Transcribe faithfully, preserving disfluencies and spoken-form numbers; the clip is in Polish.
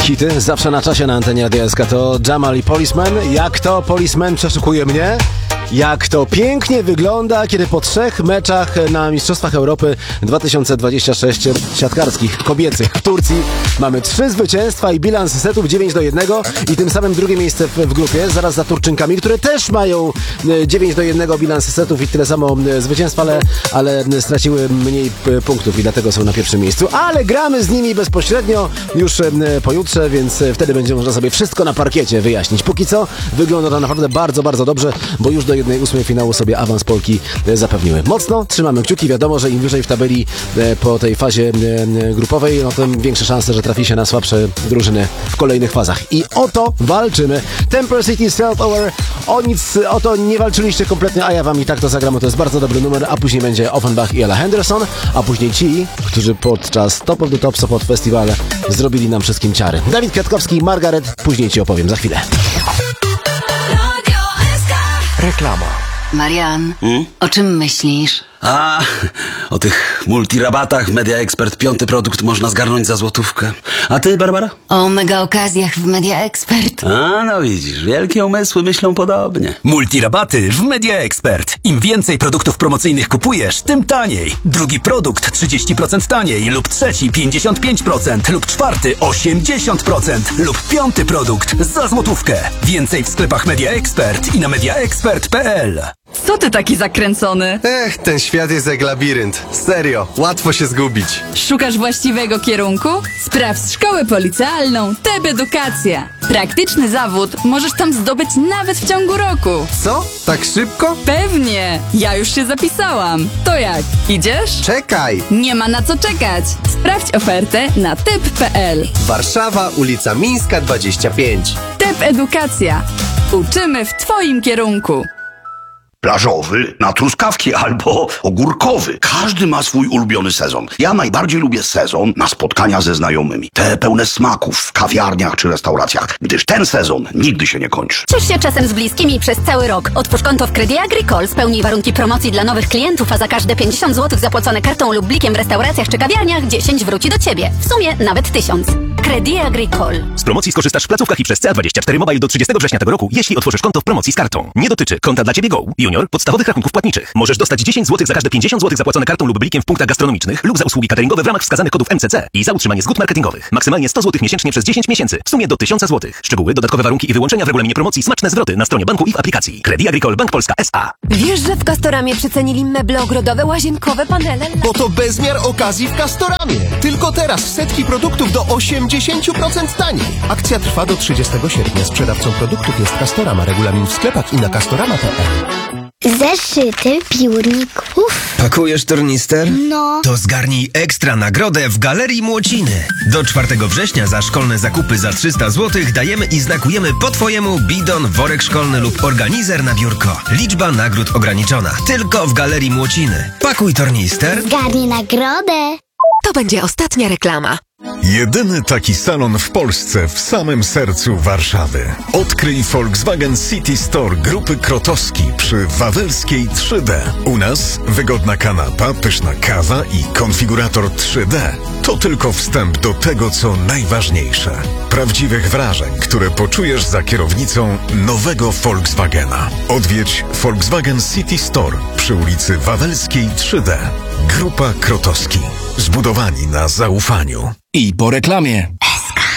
Hity zawsze na czasie na antenie Radia S K. To Jamal i Policeman. Jak to Policeman przeszukuje mnie? Jak to pięknie wygląda, kiedy po trzech meczach na Mistrzostwach Europy dwa tysiące dwudziestym szóstym siatkarskich, kobiecych w Turcji mamy trzy zwycięstwa i bilans setów dziewięć do jednego i tym samym drugie miejsce w, w grupie, zaraz za Turczynkami, które też mają dziewięć do jednego bilans setów i tyle samo zwycięstw, ale, ale straciły mniej punktów i dlatego są na pierwszym miejscu. Ale gramy z nimi bezpośrednio już pojutrze, więc wtedy będzie można sobie wszystko na parkiecie wyjaśnić. Póki co wygląda to naprawdę bardzo, bardzo dobrze, bo już do jednej ósmej finału sobie awans Polki zapewniły. Mocno trzymamy kciuki. Wiadomo, że im wyżej w tabeli po tej fazie grupowej, no tym większe szanse, że trafi się na słabsze drużyny w kolejnych fazach. I o to walczymy. Temper City Self-Aware. O nic, o to nie walczyliście kompletnie, a ja wam i tak to zagram. To jest bardzo dobry numer, a później będzie Offenbach i Ella Henderson, a później ci, którzy podczas Top of the Top Sopot Festival zrobili nam wszystkim ciary. Dawid Kwiatkowski, Margaret, później ci opowiem za chwilę. Reklama. Marian, Hmm? o czym myślisz? A, o tych multirabatach Media Expert. Piąty produkt można zgarnąć za złotówkę. A ty, Barbara? O mega okazjach w Media Expert. A, no widzisz, wielkie umysły myślą podobnie. Multirabaty w Media Expert. Im więcej produktów promocyjnych kupujesz, tym taniej. Drugi produkt trzydzieści procent taniej, lub trzeci pięćdziesiąt pięć procent, lub czwarty osiemdziesiąt procent, lub piąty produkt za złotówkę. Więcej w sklepach Media Expert i na mediaexpert kropka p l. Co ty taki zakręcony? Ech, ten świat jest jak labirynt. Serio, łatwo się zgubić. Szukasz właściwego kierunku? Sprawdź szkołę policealną T E B Edukacja. Praktyczny zawód możesz tam zdobyć nawet w ciągu roku. Co? Tak szybko? Pewnie! Ja już się zapisałam. To jak? Idziesz? Czekaj! Nie ma na co czekać. Sprawdź ofertę na typ kropka p l. Warszawa, ulica Mińska dwadzieścia pięć. T E B Edukacja. Uczymy w twoim kierunku. Plażowy na truskawki albo ogórkowy. Każdy ma swój ulubiony sezon. Ja najbardziej lubię sezon na spotkania ze znajomymi. Te pełne smaków w kawiarniach czy restauracjach, gdyż ten sezon nigdy się nie kończy. Ciesz się czasem z bliskimi przez cały rok. Otwórz konto w Credit Agricole, spełnij warunki promocji dla nowych klientów, a za każde pięćdziesiąt złotych zapłacone kartą lub blikiem w restauracjach czy kawiarniach dziesięć wróci do Ciebie. W sumie nawet tysiąc. Credit Agricole. Z promocji skorzystasz w placówkach i przez C A dwadzieścia cztery Mobile do trzydziestego września tego roku, jeśli otworzysz konto w promocji z kartą. Nie dotyczy konta dla Ciebie Go, Junior, podstawowych rachunków płatniczych. Możesz dostać dziesięć złotych za każde pięćdziesiąt złotych zapłacone kartą lub blikiem w punktach gastronomicznych lub za usługi cateringowe w ramach wskazanych kodów M C C i za utrzymanie zgód marketingowych. Maksymalnie sto złotych miesięcznie przez dziesięć miesięcy. W sumie do tysiąc złotych. Szczegóły, dodatkowe warunki i wyłączenia w regulaminie promocji, smaczne zwroty na stronie banku i w aplikacji. Credit Agricole Bank Polska S A. Wiesz, że w Castoramie przecenili meble ogrodowe, łazienkowe, panele? Bo to bezmiar okazji w Castoramie. Tylko teraz setki produktów do osiemdziesiąt procent taniej. Akcja trwa do trzydziestego sierpnia. Sprzedawcą produktów jest Castorama. Regulamin w sklepach i na castorama kropka p l. Zeszyty piórników. Pakujesz tornister? No. To zgarnij ekstra nagrodę w Galerii Młociny. Do czwartego września za szkolne zakupy za trzysta złotych dajemy i znakujemy po twojemu bidon, worek szkolny lub organizer na biurko. Liczba nagród ograniczona. Tylko w Galerii Młociny. Pakuj tornister. Zgarnij nagrodę. To będzie ostatnia reklama. Jedyny taki salon w Polsce w samym sercu Warszawy. Odkryj Volkswagen City Store Grupy Krotowski przy Wawelskiej trzy D. U nas wygodna kanapa, pyszna kawa i konfigurator trzy D. To tylko wstęp do tego, co najważniejsze. Prawdziwych wrażeń, które poczujesz za kierownicą nowego Volkswagena. Odwiedź Volkswagen City Store przy ulicy Wawelskiej trzy D. Grupa Krotowski. Zbudowani na zaufaniu. I po reklamie.